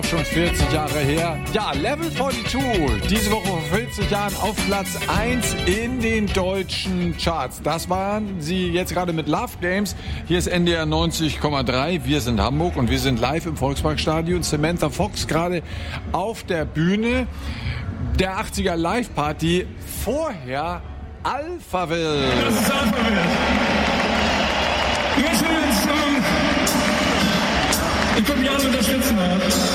Schon 40 Jahre her. Ja, Level 42. Diese Woche vor 40 Jahren auf Platz 1 in den deutschen Charts. Das waren sie jetzt gerade mit Love Games. Hier ist NDR 90,3. Wir sind Hamburg und wir sind live im Volksparkstadion. Samantha Fox gerade auf der Bühne der 80er Live-Party. Vorher Alphaville. Das ist Alphaville. Jetzt will ich den Song in 5 Jahren unterstützen.